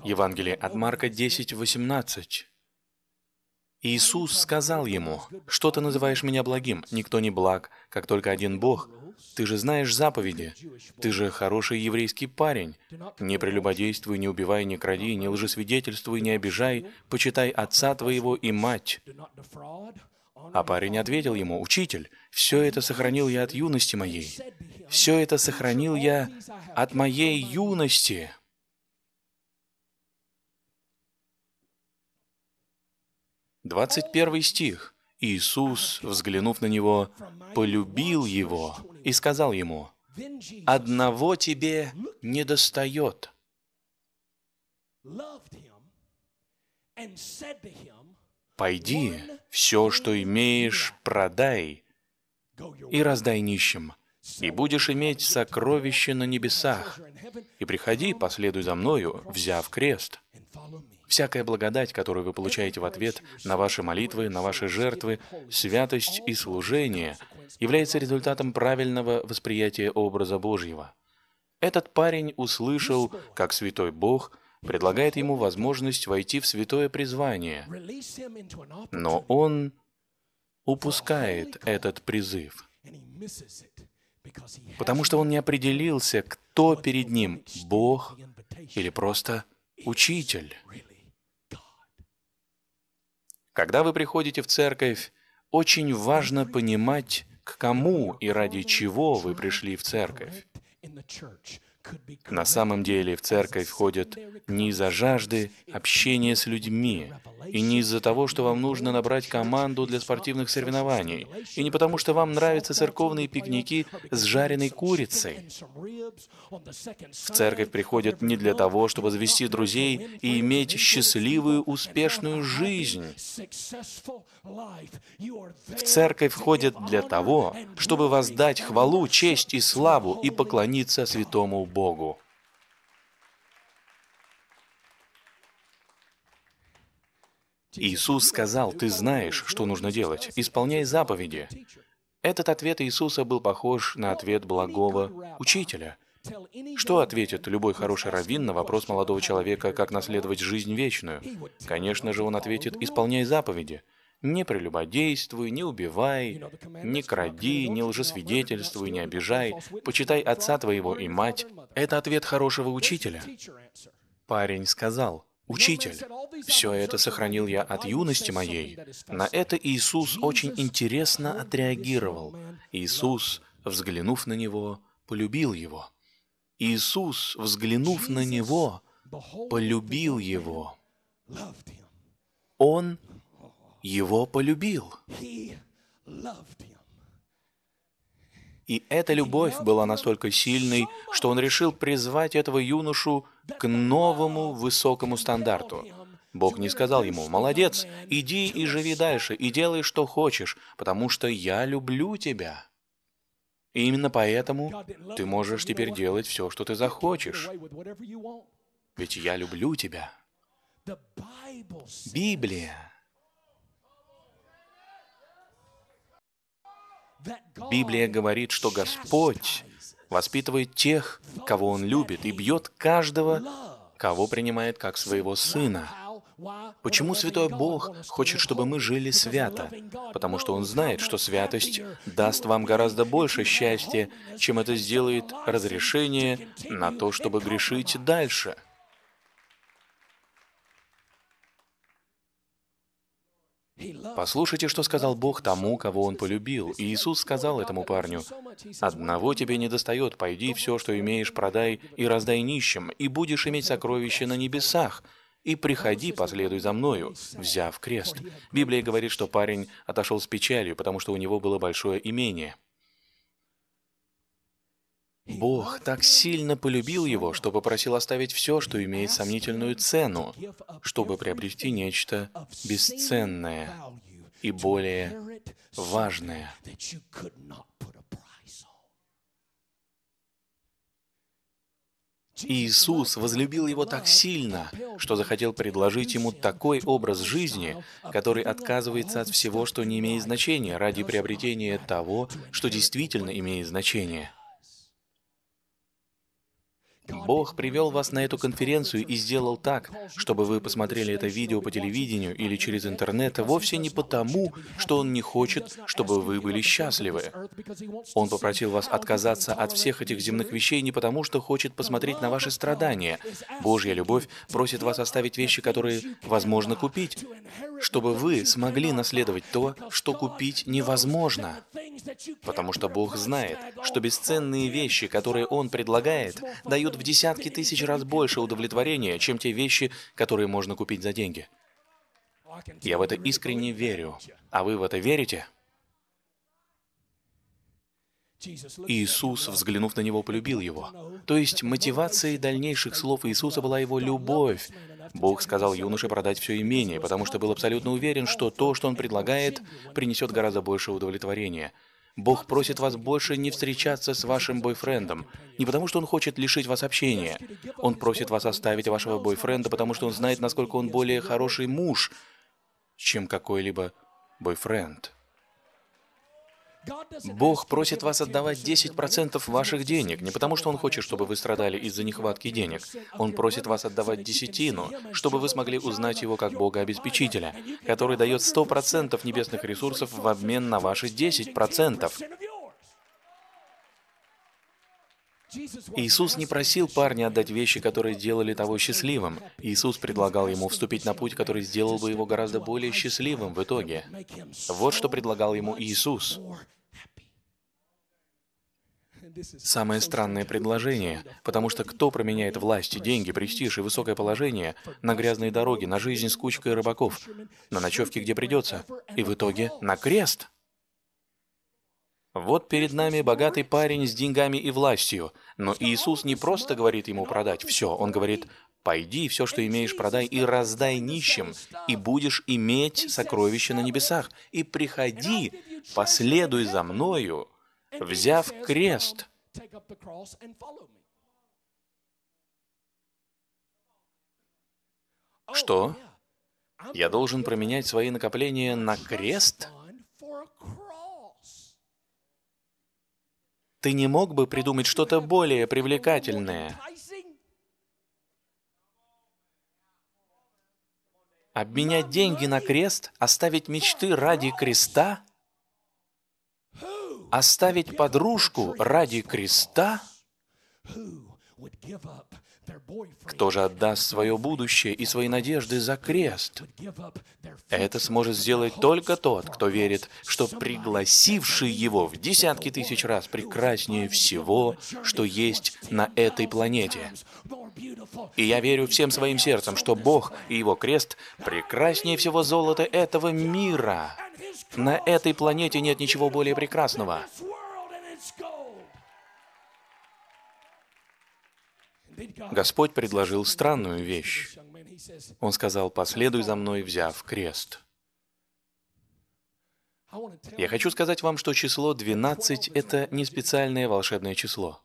Евангелие от Марка 10:18. Иисус сказал ему: «Что ты называешь меня благим? Никто не благ, как только один Бог. Ты же знаешь заповеди. Ты же хороший еврейский парень. Не прелюбодействуй, не убивай, не кради, не лжесвидетельствуй, не обижай, почитай отца твоего и мать». А парень ответил ему: «Учитель, все это сохранил я от юности моей. Все это сохранил я от моей юности». 21 стих. Иисус, взглянув на него, полюбил его и сказал ему: «Одного тебе недостает. Пойди, все, что имеешь, продай и раздай нищим, и будешь иметь сокровище на небесах. И приходи, последуй за мною, взяв крест». Всякая благодать, которую вы получаете в ответ на ваши молитвы, на ваши жертвы, святость и служение, является результатом правильного восприятия образа Божьего. Этот парень услышал, как святой Бог предлагает ему возможность войти в святое призвание, но он упускает этот призыв, потому что он не определился, кто перед ним, Бог или просто учитель. Когда вы приходите в церковь, очень важно понимать, к кому и ради чего вы пришли в церковь. На самом деле в церковь ходят не из-за жажды общения с людьми, и не из-за того, что вам нужно набрать команду для спортивных соревнований, и не потому, что вам нравятся церковные пикники с жареной курицей. В церковь приходят не для того, чтобы завести друзей и иметь счастливую, успешную жизнь. В церковь ходят для того, чтобы воздать хвалу, честь и славу и поклониться святому Богу. Иисус сказал: «Ты знаешь, что нужно делать. Исполняй заповеди». Этот ответ Иисуса был похож на ответ благого учителя. Что ответит любой хороший раввин на вопрос молодого человека, как наследовать жизнь вечную? Конечно же, он ответит: «Исполняй заповеди. Не прелюбодействуй, не убивай, не кради, не лжесвидетельствуй, не обижай, почитай отца твоего и мать». Это ответ хорошего учителя. Парень сказал: «Учитель, все это сохранил я от юности моей». На это Иисус очень интересно отреагировал. Иисус, взглянув на него, полюбил его. Иисус, взглянув на него, полюбил его. Он его полюбил. И эта любовь была настолько сильной, что он решил призвать этого юношу к новому высокому стандарту. Бог не сказал ему: «Молодец, иди и живи дальше, и делай, что хочешь, потому что я люблю тебя». И именно поэтому ты можешь теперь делать все, что ты захочешь. Ведь я люблю тебя. Библия говорит, что Господь воспитывает тех, кого Он любит, и бьет каждого, кого принимает как своего сына. Почему Святой Бог хочет, чтобы мы жили свято? Потому что Он знает, что святость даст вам гораздо больше счастья, чем это сделает разрешение на то, чтобы грешить дальше. Послушайте, что сказал Бог тому, кого Он полюбил. И Иисус сказал этому парню: «Одного тебе недостает, пойди, все, что имеешь, продай и раздай нищим, и будешь иметь сокровища на небесах. И приходи, последуй за мною, взяв крест». Библия говорит, что парень отошел с печалью, потому что у него было большое имение. Бог так сильно полюбил его, что попросил оставить все, что имеет сомнительную цену, чтобы приобрести нечто бесценное и более важное. Иисус возлюбил его так сильно, что захотел предложить ему такой образ жизни, который отказывается от всего, что не имеет значения, ради приобретения того, что действительно имеет значение. Бог привел вас на эту конференцию и сделал так, чтобы вы посмотрели это видео по телевидению или через интернет вовсе не потому, что Он не хочет, чтобы вы были счастливы. Он попросил вас отказаться от всех этих земных вещей не потому, что хочет посмотреть на ваши страдания. Божья любовь просит вас оставить вещи, которые возможно купить, чтобы вы смогли наследовать то, что купить невозможно. Потому что Бог знает, что бесценные вещи, которые Он предлагает, дают в десятки тысяч раз больше удовлетворения, чем те вещи, которые можно купить за деньги. Я в это искренне верю. А вы в это верите? Иисус, взглянув на него, полюбил его. То есть мотивацией дальнейших слов Иисуса была его любовь. Бог сказал юноше продать все имение, потому что был абсолютно уверен, что то, что он предлагает, принесет гораздо больше удовлетворения. Бог просит вас больше не встречаться с вашим бойфрендом, не потому что Он хочет лишить вас общения. Он просит вас оставить вашего бойфренда, потому что Он знает, насколько он более хороший муж, чем какой-либо бойфренд. Бог просит вас отдавать 10% ваших денег, не потому что Он хочет, чтобы вы страдали из-за нехватки денег. Он просит вас отдавать десятину, чтобы вы смогли узнать Его как Бога-обеспечителя, который дает 100% небесных ресурсов в обмен на ваши 10%. Иисус не просил парня отдать вещи, которые делали того счастливым. Иисус предлагал ему вступить на путь, который сделал бы его гораздо более счастливым в итоге. Вот что предлагал ему Иисус. Самое странное предложение, потому что кто променяет власть, деньги, престиж и высокое положение на грязные дороги, на жизнь с кучкой рыбаков, на ночевки, где придется, и в итоге на крест? Вот перед нами богатый парень с деньгами и властью, но Иисус не просто говорит ему продать все, Он говорит: «Пойди, все, что имеешь, продай и раздай нищим, и будешь иметь сокровища на небесах, и приходи, последуй за мною, взяв крест». Что? Я должен променять свои накопления на крест? Ты не мог бы придумать что-то более привлекательное? Обменять деньги на крест? Оставить мечты ради креста? Оставить подружку ради креста? Кто же отдаст свое будущее и свои надежды за крест? Это сможет сделать только тот, кто верит, что пригласивший его в десятки тысяч раз прекраснее всего, что есть на этой планете. И я верю всем своим сердцем, что Бог и Его крест прекраснее всего золота этого мира. На этой планете нет ничего более прекрасного. Господь предложил странную вещь. Он сказал: «Последуй за мной, взяв крест». Я хочу сказать вам, что число 12 — это не специальное волшебное число.